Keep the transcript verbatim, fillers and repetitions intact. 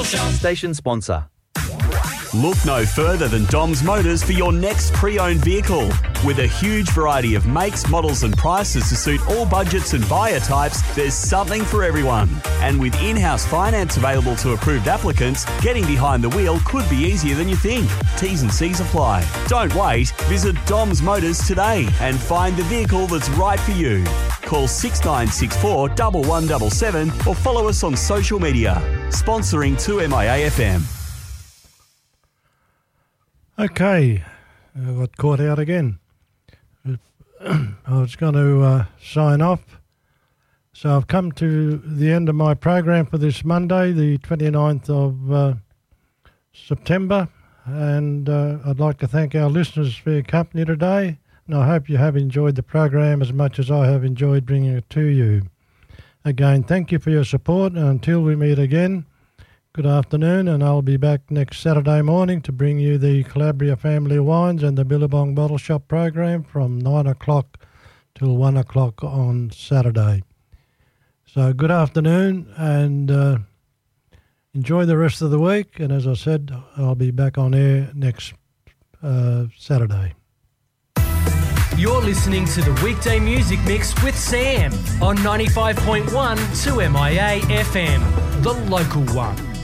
Shop. Station sponsor. Look no further than Dom's Motors for your next pre-owned vehicle. With a huge variety of makes, models and prices to suit all budgets and buyer types, there's something for everyone. And with in-house finance available to approved applicants, getting behind the wheel could be easier than you think. T's and C's apply. Don't wait. Visit Dom's Motors today and find the vehicle that's right for you. Call six nine six four, one one seven seven or follow us on social media. Sponsoring two M I A F M. Okay, I got caught out again. I was going to uh, sign off. So I've come to the end of my program for this Monday, the twenty-ninth of uh, September, and uh, I'd like to thank our listeners for your company today, and I hope you have enjoyed the program as much as I have enjoyed bringing it to you. Again, thank you for your support, and until we meet again, good afternoon, and I'll be back next Saturday morning to bring you the Calabria Family Wines and the Billabong Bottle Shop program from nine o'clock till one o'clock on Saturday. So good afternoon, and uh, enjoy the rest of the week, and as I said, I'll be back on air next uh, Saturday. You're listening to the Weekday Music Mix with Sam on ninety-five point one two M I A F M, the local one.